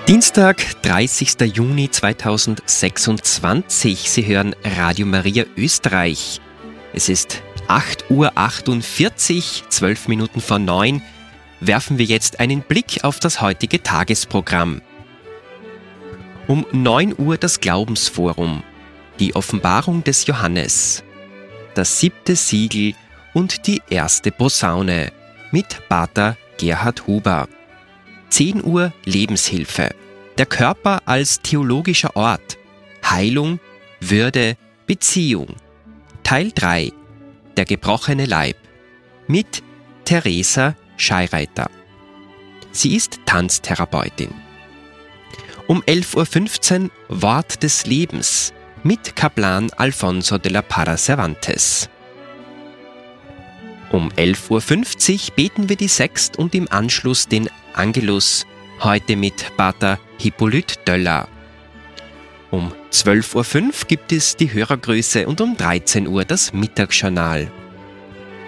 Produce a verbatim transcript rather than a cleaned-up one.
Dienstag, dreißigster Juni zweitausendsechsundzwanzig. Sie hören Radio Maria Österreich. Es ist acht Uhr achtundvierzig, zwölf Minuten vor neun. Werfen wir jetzt einen Blick auf das heutige Tagesprogramm. Um neun Uhr das Glaubensforum, die Offenbarung des Johannes, das siebte Siegel und die erste Posaune mit Pater Gerhard Huber. zehn Uhr Lebenshilfe, der Körper als theologischer Ort, Heilung, Würde, Beziehung. Teil drei, der gebrochene Leib, mit Theresa Scheireiter. Sie ist Tanztherapeutin. Um elf Uhr fünfzehn Wort des Lebens mit Kaplan Alfonso de la Parra Cervantes. Um elf Uhr fünfzig beten wir die Sext und im Anschluss den Angelus, heute mit Pater Hippolyt Döller. Um zwölf Uhr fünf gibt es die Hörergrüße und um dreizehn Uhr das Mittagsjournal.